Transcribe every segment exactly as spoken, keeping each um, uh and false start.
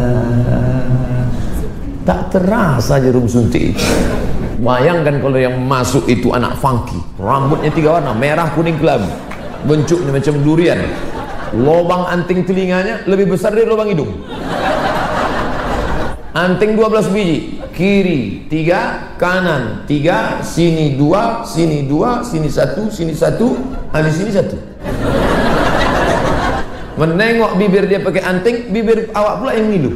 Tak terasa jarum suntik itu. Bayangkan kalau yang masuk itu anak funky, rambutnya tiga warna, merah, kuning, kelabu, bentuknya macam durian, lubang anting telinganya lebih besar dari lubang hidung, anting dua belas biji, kiri tiga, kanan tiga, sini dua, sini dua, sini satu, sini satu, habis sini satu. Menengok bibir dia pakai anting, bibir awak pula yang ngilu.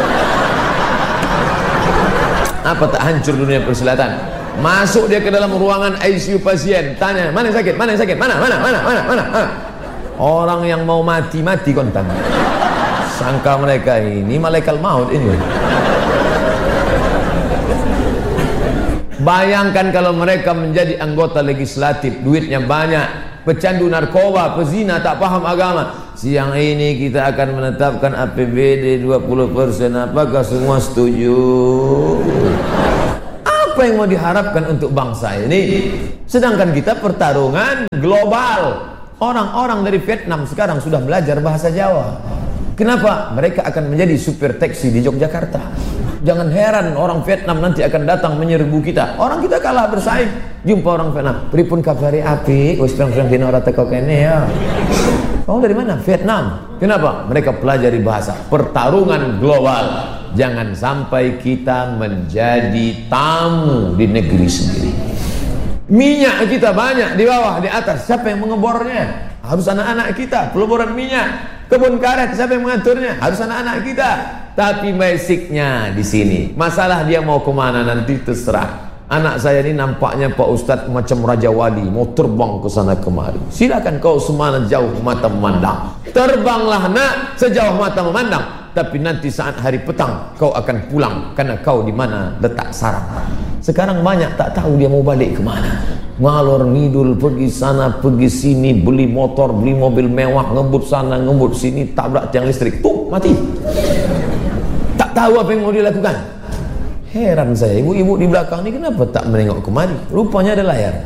Apa tak hancur dunia persilatan? Masuk dia ke dalam ruangan I C U pasien, tanya, mana yang sakit? Mana yang sakit? Mana? Mana? Mana? Mana? Mana? mana? Orang yang mau mati, mati kontan. Sangka mereka ini malaikat maut ini. Bayangkan kalau mereka menjadi anggota legislatif, duitnya banyak, pecandu narkoba, pezina, tak paham agama. Siang ini kita akan menetapkan A P B D dua puluh persen. Apakah semua setuju? Apa yang mau diharapkan untuk bangsa ini? Sedangkan kita pertarungan global. Orang-orang dari Vietnam sekarang sudah belajar bahasa Jawa. Kenapa? Mereka akan menjadi super taksi di Yogyakarta. Jangan heran orang Vietnam nanti akan datang menyerbu kita. Orang kita kalah bersaing. Jumpa orang Vietnam, pripun kabari api? Wis pirang-pirang dina ora teko kene ya. Kamu dari mana? Vietnam. Kenapa? Mereka pelajari bahasa. Pertarungan global. Jangan sampai kita menjadi tamu di negeri sendiri. Minyak kita banyak di bawah, di atas. Siapa yang mengebornya? Harus anak-anak kita. Peleburan minyak, kebun karet, siapa yang mengaturnya? Harus anak-anak kita. Tapi basicnya di sini. Masalah dia mau kemana nanti terserah. Anak saya ini nampaknya Pak Ustadz macam Raja Wali, mau terbang ke sana kemari. Silakan kau semana jauh mata memandang. Terbanglah nak sejauh mata memandang. Tapi nanti saat hari petang kau akan pulang karena kau di mana letak sarang. Sekarang banyak tak tahu dia mau balik kemana. Ngalor ngidul pergi sana pergi sini, beli motor, beli mobil mewah, ngebut sana ngebut sini, tabrak tiang listrik, tuh mati. Tak tahu apa yang mau dilakukan. Heran saya, ibu-ibu di belakang ini kenapa tak menengok kemari? Rupanya ada layar.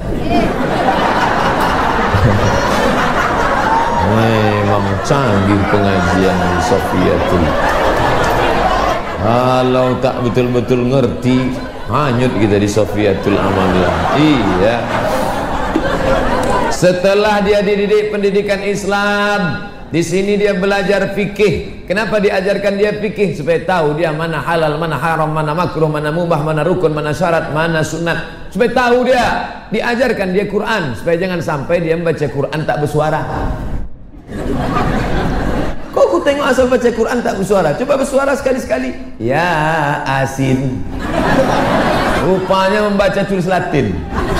Memang canggih pengajian di Sofiatul. Kalau tak betul-betul ngerti, hanyut kita di Sofiatul Amaliyah. Iya. Setelah dia dididik pendidikan Islam, di sini dia belajar fikih. Kenapa diajarkan dia fikih? Supaya tahu dia mana halal, mana haram, mana makruh, mana mubah, mana rukun, mana syarat, mana sunat. Supaya tahu dia. Diajarkan dia Quran. Supaya jangan sampai dia membaca Quran tak bersuara. Kok aku tengok asal baca Quran tak bersuara? Coba bersuara sekali-sekali. Ya asin. Rupanya membaca tulis Latin.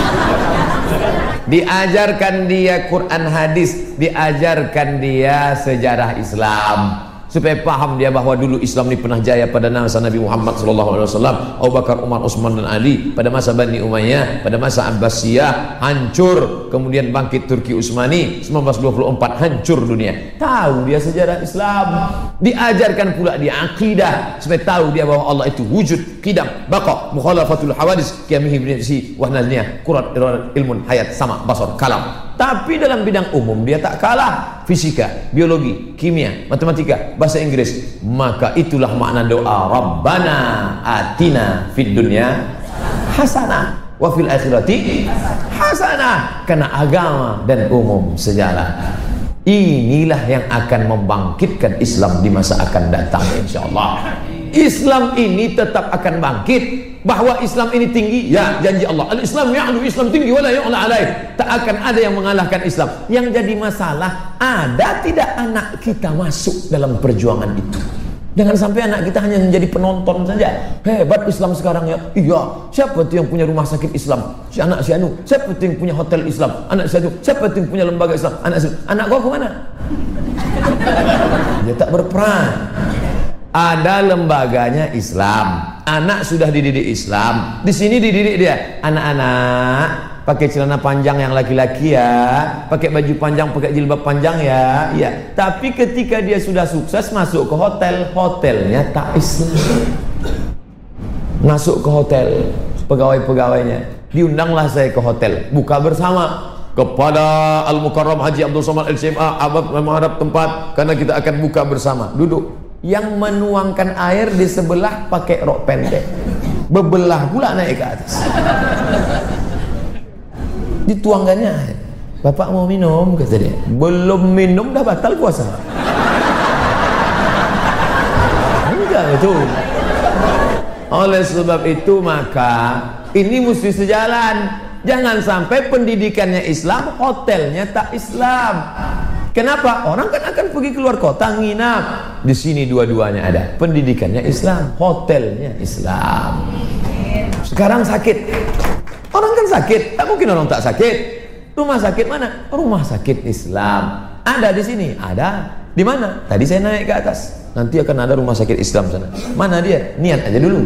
Diajarkan dia Quran hadis, diajarkan dia sejarah Islam supaya paham dia bahwa dulu Islam ini pernah jaya pada masa Nabi Muhammad sallallahu alaihi wasallam, Abu Bakar, Umar, Utsman dan Ali, pada masa Bani Umayyah, pada masa Abbasiyah hancur, kemudian bangkit Turki Utsmani seribu sembilan ratus dua puluh empat, hancur dunia. Tahu dia sejarah Islam. Diajarkan pula dia akidah supaya tahu dia bahwa Allah itu wujud, qidam, baqa, mukhalafatul hawadis, qiyamih binafsi wa nazniya, qurat ilmun hayat sama basar kalam. Tapi dalam bidang umum dia tak kalah. Fisika, biologi, kimia, matematika, bahasa Inggris. Maka itulah makna doa Rabbana atina fid dunya hasanah wa fil akhirati hasanah. Karena agama dan umum sejalan. Inilah yang akan membangkitkan Islam di masa akan datang insyaallah. Islam ini tetap akan bangkit. Bahwa Islam ini tinggi, ya janji Allah. Al-Islam ya'lu, Islam tinggi wala yu'la alaih. Tak akan ada yang mengalahkan Islam. Yang jadi masalah, ada tidak anak kita masuk dalam perjuangan itu? Jangan sampai anak kita hanya menjadi penonton saja. Hebat Islam sekarang ya. Iya, siapa itu yang punya rumah sakit Islam? Si anak si anu. Siapa itu yang punya hotel Islam? Anak si anu. Siapa itu yang punya lembaga Islam? Anak si anu. Anak gua ke mana? Dia tak berperan. Ada lembaganya Islam. Anak sudah dididik Islam. Di sini dididik dia. Anak-anak pakai celana panjang yang laki-laki ya, pakai baju panjang, pakai jilbab panjang ya. Iya. Tapi ketika dia sudah sukses masuk ke hotel, hotelnya tak Islam. Masuk ke hotel, pegawai-pegawainya. Diundanglah saya ke hotel, buka bersama. Kepada Al-Mukarram Haji Abdul Somad L C M A, abad menghadap tempat karena kita akan buka bersama. Duduk. yang menuangkan air di sebelah pakai rok pendek, bebelah pula naik ke atas. Dituangkannya air. Bapak mau minum, kata dia. Belum minum dah batal puasa. Enggak betul. Oleh sebab itu maka ini mesti sejalan. Jangan sampai pendidikannya Islam, hotelnya tak Islam. Kenapa? Orang kan akan pergi keluar kota nginap. Di sini dua-duanya ada. Pendidikannya Islam, hotelnya Islam. Sekarang sakit. Orang kan sakit, tak mungkin orang tak sakit. Rumah sakit mana? Rumah sakit Islam. Ada di sini? Ada. Di mana? Tadi saya naik ke atas. Nanti akan ada rumah sakit Islam sana. Mana dia? Niat aja dulu.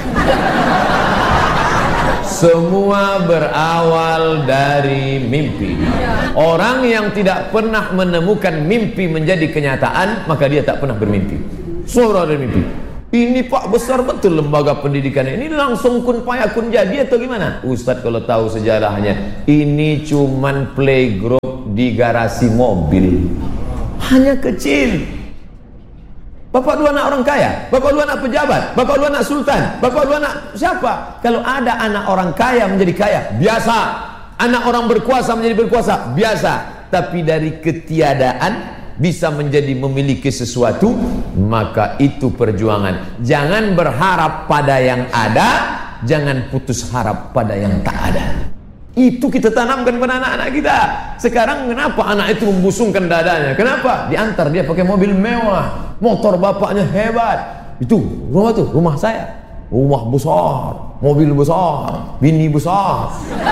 Semua berawal dari mimpi. Orang yang tidak pernah menemukan mimpi menjadi kenyataan, maka dia tak pernah bermimpi. Semua dari mimpi. Ini Pak, besar betul lembaga pendidikan ini, langsung kun payakun jadi atau gimana? Ustadz kalau tahu sejarahnya, ini cuman playgroup di garasi mobil. Hanya kecil. Bapak dua anak orang kaya, bapak dua anak pejabat, bapak dua anak sultan, bapak dua anak siapa? Kalau ada anak orang kaya menjadi kaya, biasa. Anak orang berkuasa menjadi berkuasa, biasa. Tapi dari ketiadaan bisa menjadi memiliki sesuatu, maka itu perjuangan. Jangan berharap pada yang ada, jangan putus harap pada yang tak ada. Itu kita tanamkan pada anak-anak kita. Sekarang kenapa anak itu membusungkan dadanya? Kenapa? Diantar dia pakai mobil mewah, motor bapaknya hebat. Itu rumah tuh, rumah saya. Rumah besar, mobil besar, bini besar.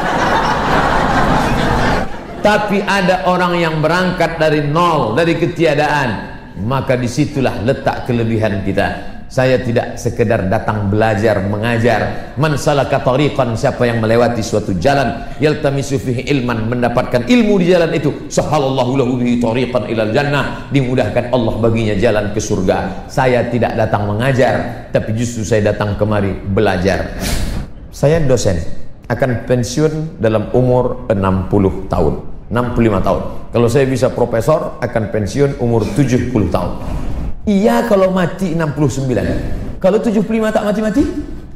Tapi ada orang yang berangkat dari nol, dari ketiadaan, maka disitulah letak kelebihan kita. Saya tidak sekedar datang belajar, mengajar. Man salaka tariqan, siapa yang melewati suatu jalan, yaltamisu fihi ilman, mendapatkan ilmu di jalan itu, sahalallahu lahu bihi tariqan ilal jannah, dimudahkan Allah baginya jalan ke surga. Saya tidak datang mengajar, tapi justru saya datang kemari belajar. Saya dosen, akan pensiun dalam umur enam puluh tahun, enam puluh lima tahun. Kalau saya bisa profesor, akan pensiun umur tujuh puluh tahun. Iya kalau mati enam puluh sembilan. Kalau tujuh puluh lima tak mati-mati,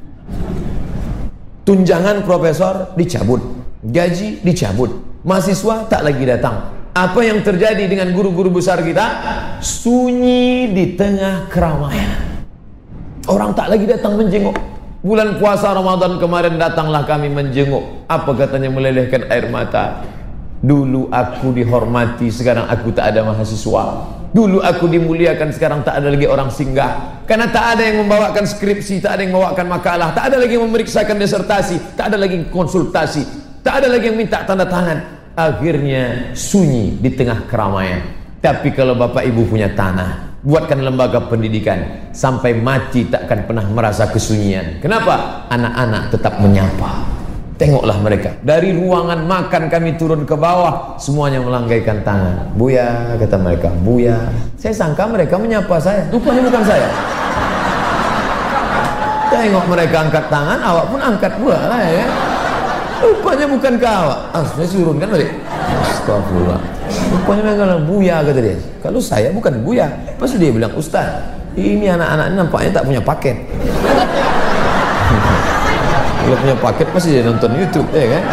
tunjangan profesor dicabut, gaji dicabut, mahasiswa tak lagi datang. Apa yang terjadi dengan guru-guru besar kita? Sunyi di tengah keramaian. Orang tak lagi datang menjenguk. Bulan puasa Ramadan kemarin datanglah kami menjenguk. Apa katanya? Melelehkan air mata. Dulu aku dihormati, sekarang aku tak ada mahasiswa. Dulu aku dimuliakan, sekarang tak ada lagi orang singgah. Karena tak ada yang membawakan skripsi, tak ada yang membawakan makalah, tak ada lagi yang memeriksakan disertasi, tak ada lagi yang konsultasi, tak ada lagi yang minta tanda tangan. Akhirnya sunyi di tengah keramaian. Tapi kalau bapak ibu punya tanah, buatkan lembaga pendidikan, sampai mati tak akan pernah merasa kesunyian. Kenapa? Anak-anak tetap menyapa. Tengoklah mereka, dari ruangan makan kami turun ke bawah, semuanya melanggaikan tangan. Buya, kata mereka, Buya. Saya sangka mereka menyapa saya, rupanya bukan saya. Tengok mereka angkat tangan, awak pun angkat pula lah ya. Rupanya bukan kau. Ah, saya turun kan balik. Astagfirullah. Rupanya mereka bilang Buya, kata dia. Kalau saya bukan Buya, pasti dia bilang Ustaz. Ini anak-anak nampaknya tak punya paket. Kalau punya paket pasti dia nonton YouTube, ya kan?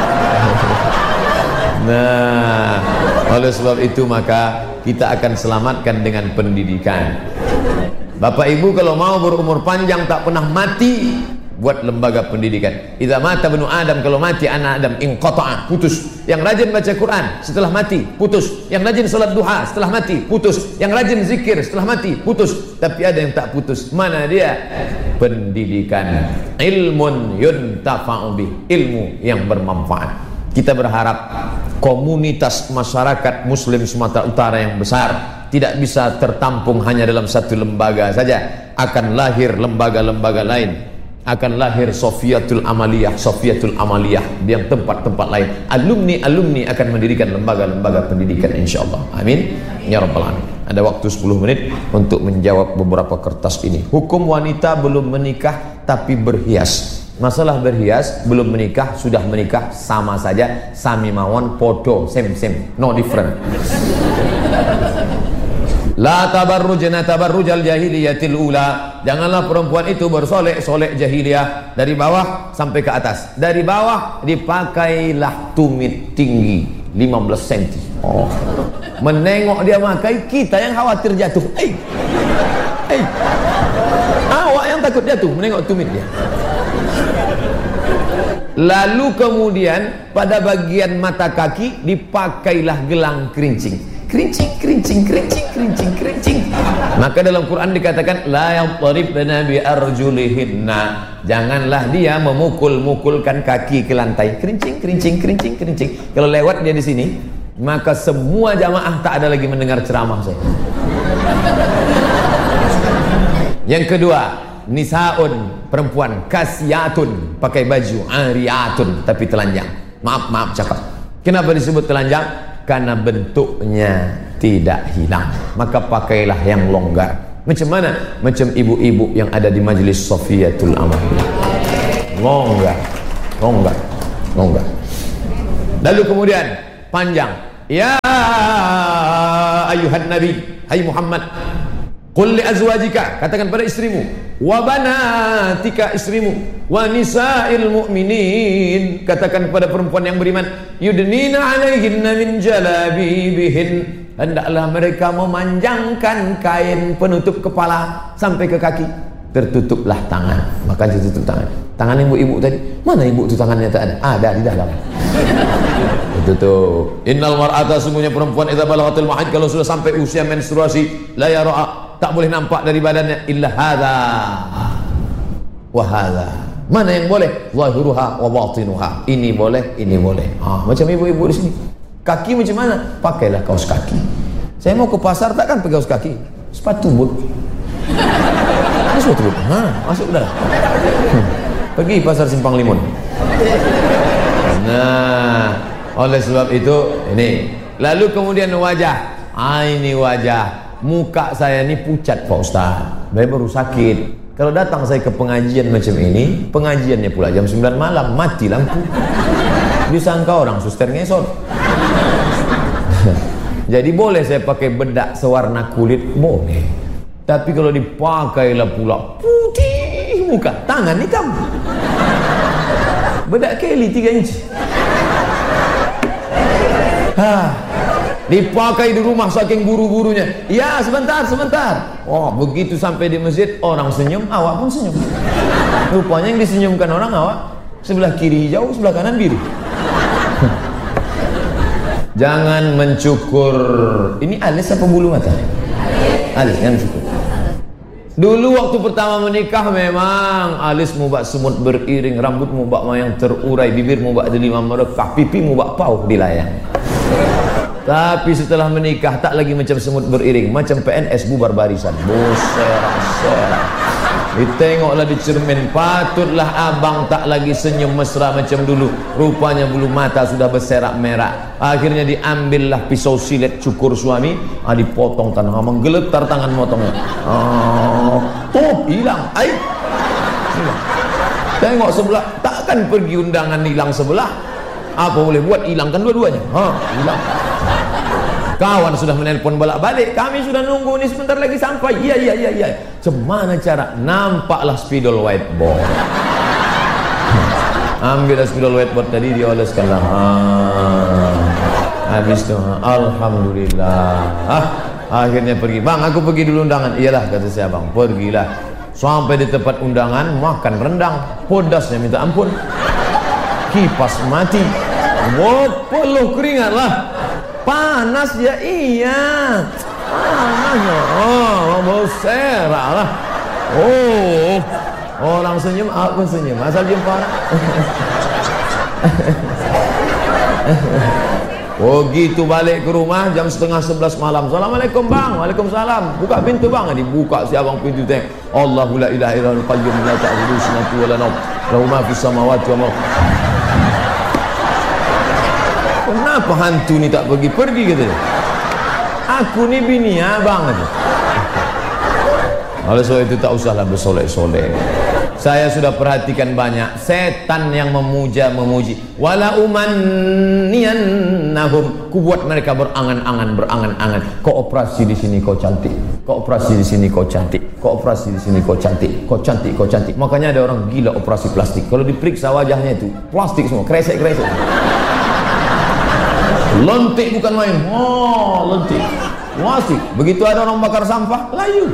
Nah, oleh sebab itu maka kita akan selamatkan dengan pendidikan. Bapak Ibu kalau mau berumur panjang tak pernah mati, buat lembaga pendidikan. Idza mata banu Adam, kalau mati anak Adam, inqata'a, putus. Yang rajin baca Quran setelah mati, putus. Yang rajin salat duha setelah mati, putus. Yang rajin zikir setelah mati, putus. Tapi ada yang tak putus. Mana dia? Pendidikan. Ilmun yuntafa'u bih, ilmu yang bermanfaat. Kita berharap komunitas masyarakat muslim Sumatera Utara yang besar tidak bisa tertampung hanya dalam satu lembaga saja. Akan lahir lembaga-lembaga lain. Akan lahir Sofiatul Amaliyah, Sofiatul Amaliyah di yang tempat-tempat lain. Alumni-alumni akan mendirikan lembaga-lembaga pendidikan insyaallah. Amin ya rabbal alamin. Ada waktu sepuluh menit untuk menjawab beberapa kertas ini. Hukum wanita belum menikah tapi berhias. Masalah berhias, belum menikah, sudah menikah, sama saja. Sami mawon, podo, same same, no different. La tabarrujna tabarrujal jahiliyatil ula. Janganlah perempuan itu bersolek-solek jahiliyah dari bawah sampai ke atas. Dari bawah dipakailah tumit tinggi lima belas sentimeter. Oh. Menengok dia pakai, kita yang khawatir jatuh. Eh. Eh. Awak yang takut jatuh menengok tumit dia. Lalu kemudian pada bagian mata kaki dipakailah gelang kerincing. Kerincing, kerincing, kerincing, kerincing, kerincing. Maka dalam Quran dikatakan la yadribna bi arjulihinna. Janganlah dia memukul-mukulkan kaki ke lantai. Kerincing, kerincing, kerincing, kerincing. Kalau lewat dia di sini, maka semua jamaah tak ada lagi mendengar ceramah saya. Yang kedua, nisaun, perempuan kasiyatun, pakai baju ariyatun tapi telanjang. Maaf, maaf cakap. Kenapa disebut telanjang? Karena bentuknya tidak hilang, maka pakailah yang longgar. Macam mana? Macam ibu-ibu yang ada di majelis Sofiatul Amal. Longgar, longgar, longgar. Lalu kemudian panjang. Ya ayuhan Nabi, hai Muhammad, qul li azwajika, katakan pada istrimu, wa banatika, istrimu, wa nisa'il mu'minin, katakan pada perempuan yang beriman, yudnina alaihinna min jalabibihin, hendaklah mereka memanjangkan kain penutup kepala sampai ke kaki, tertutuplah tangan. Maka ditutup tangan. Tangan ibu-ibu tadi, mana ibu itu tangannya tak ada? Ada di dalam. Tutup. Innal mar'ata, semuanya perempuan, idza balaghatil mahid, kalau sudah sampai usia menstruasi, la yara'a, tak boleh nampak dari badannya illa hadza wa hadza. Mana yang boleh? Zahiruha wa batinuha. Ini boleh, ini boleh. Ah, macam ibu-ibu di sini. Kaki macam mana? Pakailah kaos kaki. Saya mau ke pasar takkan pakai kaos kaki. Sepatu but. Masuk tu. Ha, masuk dah. Hmm. Pergi pasar Simpang Limun. Nah, oleh sebab itu ini. Lalu kemudian wajah. Ah, ini wajah. Muka saya ni pucat Pak Ustaz. Saya baru sakit. Kalau datang saya ke pengajian macam ini, pengajiannya pula jam sembilan malam, mati lampu. Disangka orang suster ngesot. Jadi boleh saya pakai bedak sewarna kulit? Boleh. Tapi kalau dipakailah pula putih muka, tangan hitam. Bedak Kelly tiga inci. Hah. Dipakai di rumah saking buru-burunya. Ya sebentar, sebentar. Oh begitu sampai di masjid orang senyum, awak pun senyum. Rupanya yang disenyumkan orang awak sebelah kiri hijau, sebelah kanan biru. Jangan mencukur. Ini alis apa bulu mata? Alis, jangan cukur. Dulu waktu pertama menikah memang alis mubak semut beriring, rambut mubak mayang terurai, bibir mubak delima merekah, pipi mubak pauh dilayang. Tapi setelah menikah tak lagi macam semut beriring, macam P N S bubar barisan. Buset-set. Ditengoklah di cermin, patutlah abang tak lagi senyum mesra macam dulu. Rupanya bulu mata sudah berserak merah. Akhirnya diambillah pisau silet cukur suami, ah, dipotong tanah, menggeletar tangan motongnya. Oh, tuh hilang, air. Hilang. Tengok sebelah, takkan pergi undangan hilang sebelah. Apa boleh buat, hilangkan dua-duanya. Ha, hilang. Kawan sudah menelpon balik-balik, kami sudah nunggu ini sebentar lagi sampai. Iya iya iya iya. Cemana cara? Nampaklah spidol whiteboard. Ambillah spidol whiteboard tadi, dioleskanlah. Ah. Habis itu, alhamdulillah. Ah, akhirnya pergi. Bang, aku pergi dulu undangan. Iyalah kata saya, bang. Pergilah. Sampai di tempat undangan makan rendang, pedasnya minta ampun. Kipas mati. Wah, peluh keringat lah. Panas ya, iya. Panasnya. Oh, mau serak lah. Oh, orang senyum, aku pun senyum. Asal jumpa orang. Oh gitu, balik ke rumah jam setengah sebelas malam. Assalamualaikum bang. Waalaikumsalam. Buka pintu bang. Dibuka si abang pintu teng. Allahu la ilaha illallal qayyum la ta'khudhuhu sinatun wa la nawm. Lahu ma fis samawati wa ma. Kenapa hantu ni tak pergi-pergi gitu? Aku ni bini abang gitu. Oleh sebab itu tak usahlah bersolek-solek. Saya sudah perhatikan banyak setan yang memuja memuji. Wala umanniyannahum, ku buat mereka berangan-angan berangan-angan. Kau operasi di sini kau cantik, kau operasi di sini kau cantik, kau operasi di sini kau cantik, kau cantik kau cantik. Makanya ada orang gila operasi plastik. Kalau diperiksa wajahnya itu plastik semua, kresek-kresek. Lentik bukan main. Oh, lentik. Plastik. Begitu ada orang bakar sampah, layu.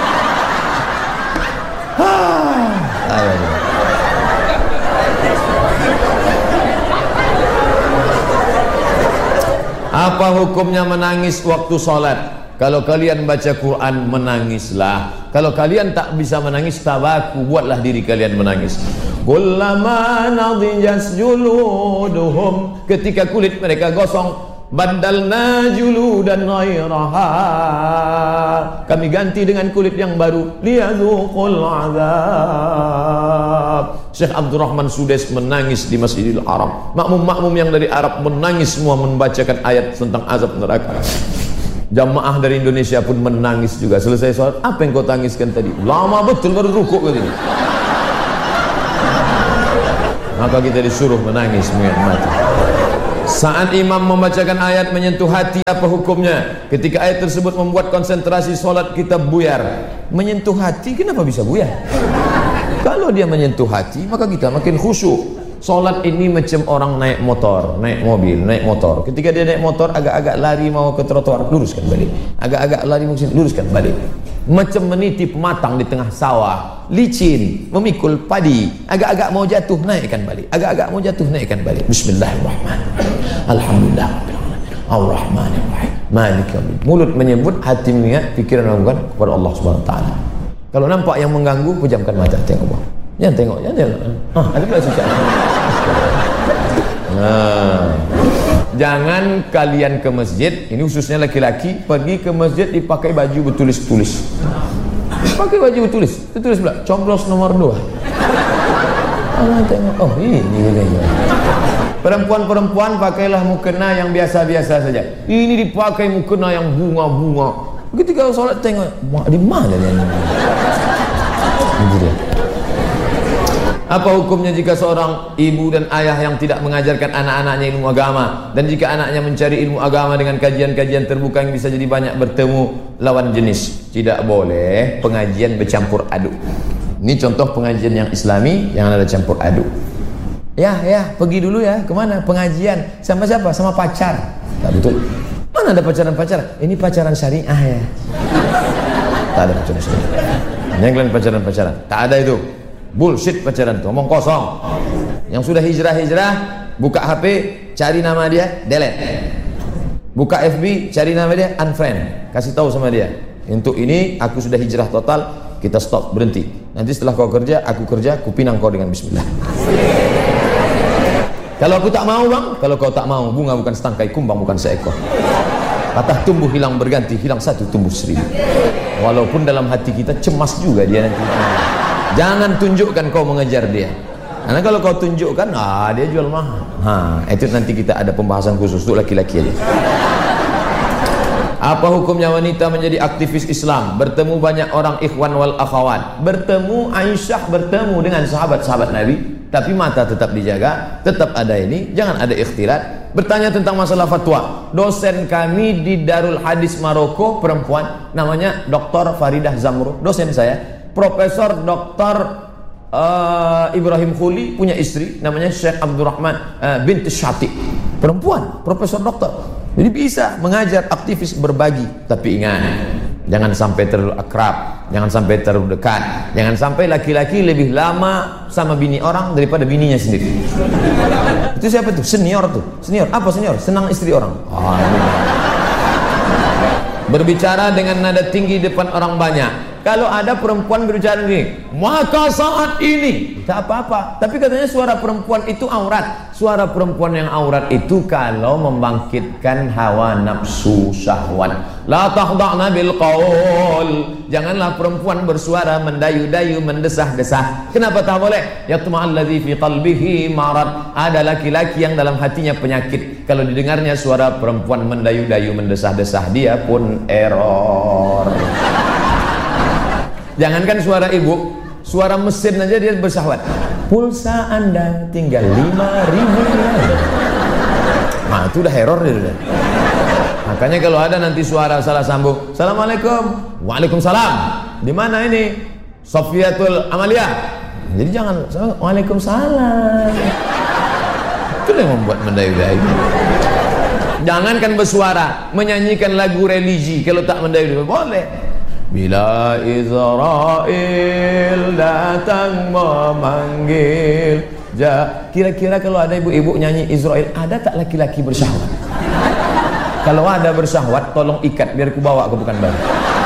Apa hukumnya menangis waktu sholat? Kalau kalian baca Quran, menangislah. Kalau kalian tak bisa menangis, tabaku, buatlah diri kalian menangis. Kullama nadijas juluduhum, ketika kulit mereka gosong, badalna juludan ghairaha, kami ganti dengan kulit yang baru, liyadzuqul azab. Syekh Abdurrahman Sudes menangis di Masjidil Haram. Makmum-makmum yang dari Arab menangis semua membacakan ayat tentang azab neraka. Jamaah dari Indonesia pun menangis juga. Selesai sholat, apa yang kau tangiskan tadi? Lama betul baru rukuk katanya. Maka kita disuruh menangis menghormati. Saat imam membacakan ayat menyentuh hati, apa hukumnya? Ketika ayat tersebut membuat konsentrasi sholat kita buyar. Menyentuh hati, kenapa bisa buyar? Kalau dia menyentuh hati, maka kita makin khusyuk. Sholat ini macam orang naik motor, naik mobil, naik motor. Ketika dia naik motor, agak-agak lari mau ke trotoar, luruskan balik. Agak-agak lari mau ke sini, luruskan balik. Macam meniti pematang di tengah sawah, licin, memikul padi. Agak-agak mau jatuh, naikkan balik. Agak-agak mau jatuh, naikkan balik. Bismillahirrahmanirrahim. Alhamdulillah. Ar-Rahmanir-Rahim. Malik yaumiddin. Mulut menyebut, hati mengingat, pikiran melakukan kepada Allah Subhanahu wa taala. Kalau nampak yang mengganggu, pejamkan mata, tengok bawah. Jangan tengok, jangan tengok. Ah, ada pula cicak. Nah, jangan kalian ke masjid, ini khususnya laki-laki, pergi ke masjid dipakai baju bertulis-tulis. Pakai baju bertulis, tulis pula coblos nomor dua. Ah, tengok. Oh, ini ini. Perempuan-perempuan pakailah mukena yang biasa-biasa saja. Ini dipakai mukena yang bunga-bunga. Ketika sholat tengok, di mana dia ini? Ini dia. Apa hukumnya jika seorang ibu dan ayah yang tidak mengajarkan anak-anaknya ilmu agama, dan jika anaknya mencari ilmu agama dengan kajian-kajian terbuka yang bisa jadi banyak bertemu lawan jenis? Tidak boleh pengajian bercampur aduk. Ini contoh pengajian yang islami yang ada campur aduk. Ya, ya, pergi dulu ya. Kemana? Pengajian. Sama siapa? Sama pacar. Tak betul. Mana ada pacaran-pacaran? Ini pacaran syariah ya. Tak ada pacaran syariah. Yang lain pacaran-pacaran. Tak ada itu. Bullshit pacaran itu, omong kosong. Yang sudah hijrah-hijrah, buka H P, cari nama dia, delete. Buka F B, cari nama dia, unfriend. Kasih tahu sama dia, untuk ini aku sudah hijrah total, kita stop, berhenti. Nanti setelah kau kerja, aku kerja, aku pinang kau dengan bismillah. Kalau aku tak mau bang, kalau kau tak mau, bunga bukan setangkai, kumbang bukan seekor. Patah tumbuh hilang berganti, hilang satu tumbuh seribu. Walaupun dalam hati kita cemas juga dia nanti. Jangan tunjukkan kau mengejar dia. Karena kalau kau tunjukkan, ah dia jual mahal. Ha, itu nanti kita ada pembahasan khusus untuk laki-laki aja. Apa hukumnya wanita menjadi aktivis Islam? Bertemu banyak orang ikhwan wal akhwat. Bertemu Aisyah bertemu dengan sahabat-sahabat Nabi, tapi mata tetap dijaga, tetap ada ini, jangan ada ikhtilat. Bertanya tentang masalah fatwa. Dosen kami di Darul Hadis Maroko perempuan, namanya Doktor Faridah Zamrud, dosen saya. Profesor Doktor uh, Ibrahim Khuli punya istri namanya Syekh Abdurrahman uh, binti Syati, perempuan, profesor doktor. Jadi bisa mengajar, aktivis, berbagi. Tapi ingat, jangan sampai terlalu akrab, jangan sampai terlalu dekat, jangan sampai laki-laki lebih lama sama bini orang daripada bininya sendiri. Itu siapa tuh? Senior tuh. Senior apa senior? Senang istri orang. Oh, berbicara dengan nada tinggi depan orang banyak. Kalau ada perempuan berbicara ini, maka saat ini tak apa-apa. Tapi katanya suara perempuan itu aurat. Suara perempuan yang aurat itu kalau membangkitkan hawa nafsu syahwat. La tahda'na bil qaul. Janganlah perempuan bersuara mendayu-dayu, mendesah-desah. Kenapa tak boleh? Yatma'alladzi fi qalbihi marad. Ada laki-laki yang dalam hatinya penyakit. Kalau didengarnya suara perempuan mendayu-dayu, mendesah-desah, dia pun error. Jangankan suara ibu, suara mesin aja dia bersyahwat. Pulsa Anda tinggal lima ribu. Nah itu udah error dia udah. Makanya kalau ada nanti suara salah sambung, Assalamualaikum, Waalaikumsalam. Di mana ini? Sofiatul Amalia. Jadi jangan, Waalaikumsalam. Itu yang membuat mendayu-dayu. Jangankan bersuara, menyanyikan lagu religi kalau tak mendayu-dayu boleh. Bila Israel datang memanggil, kira-kira kalau ada ibu-ibu nyanyi Israel, ada tak laki-laki bersyahwat? Kalau ada bersyahwat, tolong ikat biar ku bawa ke Pekanbaru.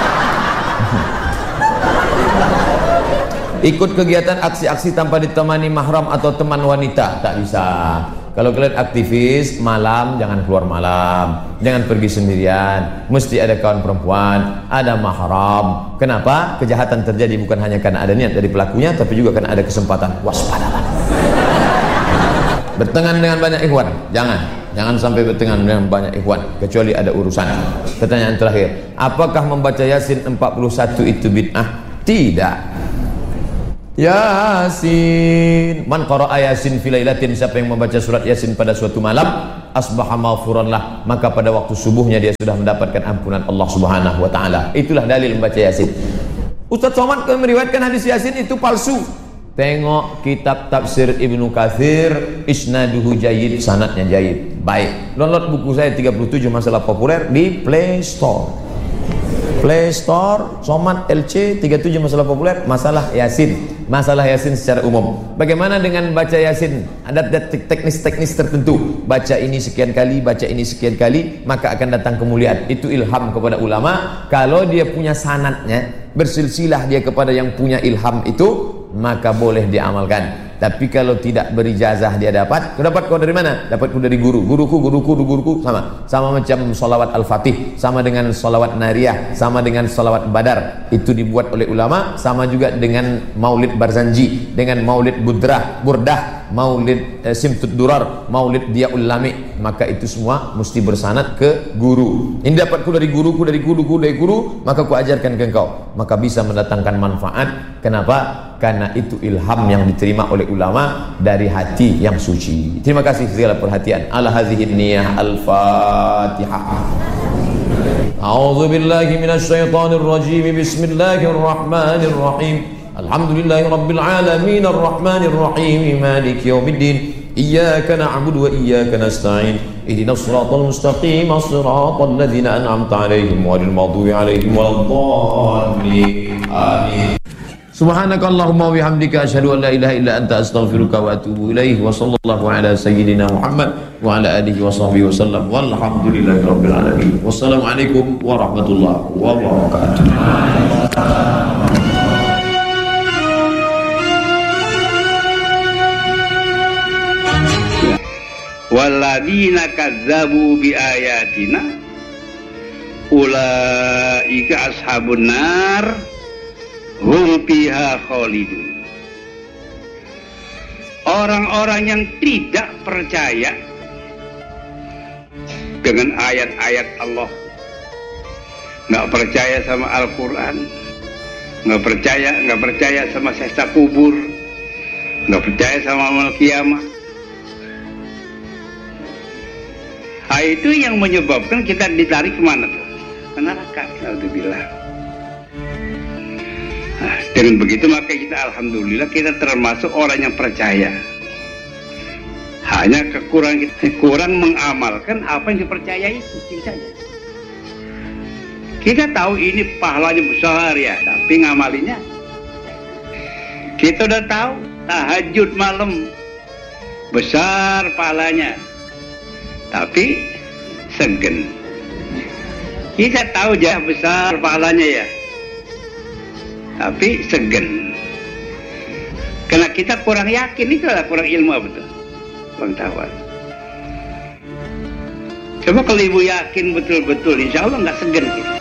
Ikut kegiatan aksi-aksi tanpa ditemani mahram atau teman wanita, tak bisa. Kalau kalian aktivis, malam jangan keluar malam, jangan pergi sendirian, mesti ada kawan perempuan, ada mahram. Kenapa? Kejahatan terjadi bukan hanya karena ada niat dari pelakunya, tapi juga karena ada kesempatan. Waspadalah. Berteman dengan banyak ikhwan, jangan. Jangan sampai berteman dengan banyak ikhwan, kecuali ada urusan. Pertanyaan terakhir, apakah membaca Yasin empat puluh satu itu bid'ah? Tidak. Yasin, man qara'a Yasin fi lailatin, siapa yang membaca surat Yasin pada suatu malam, asbaha maghfuran lah, maka pada waktu subuhnya dia sudah mendapatkan ampunan Allah Subhanahu wa taala. Itulah dalil membaca Yasin. Ustaz Somad meriwayatkan hadis Yasin itu palsu. Tengok kitab tafsir Ibnu Katsir, isnaduhu jayyid, sanadnya jayyid, baik. Download buku saya tiga puluh tujuh masalah populer di Play Store. Play Store, Somad L C tiga puluh tujuh masalah populer, masalah Yasin. Masalah Yasin secara umum. Bagaimana dengan baca Yasin? Ada teknis-teknis tertentu. Baca ini sekian kali, baca ini sekian kali, maka akan datang kemuliaan. Itu ilham kepada ulama. Kalau dia punya sanadnya, bersilsilah dia kepada yang punya ilham itu, maka boleh diamalkan. Tapi kalau tidak berijazah dia dapat, kau dapat kau dari mana? Dapat kau dari guru, guruku, guruku, guruku, sama. Sama macam salawat Al-Fatih, sama dengan salawat Nariyah, sama dengan salawat Badar. Itu dibuat oleh ulama, sama juga dengan Maulid Barzanji, dengan Maulid Budrah, Burdah, Maulid eh, Simtud Durar, Maulid Diyaul Lami. Maka itu semua mesti bersanad ke guru. Ini dapat kau dari guruku, dari guruku, dari guru, maka ku ajarkan ke engkau. Maka bisa mendatangkan manfaat. Kenapa? Karena itu ilham yang diterima oleh ulama dari hati yang suci. Terima kasih segala perhatian. Ala hadhihi niyah. Al-Fatihah. A'udzu billahi minasy syaithanir rajim. Bismillahirrahmanirrahim. Alhamdulillahi rabbil alamin arrahmanir rahim maliki yaumiddin. Iyyaka na'budu wa iyyaka nasta'in. Ihdinas siratal mustaqim, siratal ladzina an'amta 'alaihim ghairil maghdubi 'alaihim waladdallin. Amin. Subhanakallahumma wa bihamdika asyhadu an la ilaha illa anta astaghfiruka wa atubu ilaih. Wa sallallahu ala sayyidina Muhammad wa ala alihi wa sahbihi wasallam. Walhamdulillahi rabbil alamin. Wassalamualaikum warahmatullahi wabarakatuh. Walladzina kadzdzabu biayatina ulaika ashabun nar hum fiha khalidun. Orang-orang yang tidak percaya dengan ayat-ayat Allah, nggak percaya sama Al-Quran, nggak percaya nggak percaya sama siksa kubur, nggak percaya sama amal kiamah, nah, itu yang menyebabkan kita ditarik kemana tuh? Ke neraka. Alhamdulillah. Nah, dengan begitu maka kita alhamdulillah kita termasuk orang yang percaya. Hanya kekurangan kita kurang mengamalkan apa yang dipercayai itu saja. Kita tahu ini pahalanya besar ya, tapi ngamalinya. Kita udah tahu tahajud malam besar pahalanya, tapi segen. Kita tahu jah besar pahalanya ya, tapi segen. Karena kita kurang yakin, itulah kurang ilmu betul, kurang tahu. Coba kalau ibu yakin betul-betul, insya Allah nggak segen kita.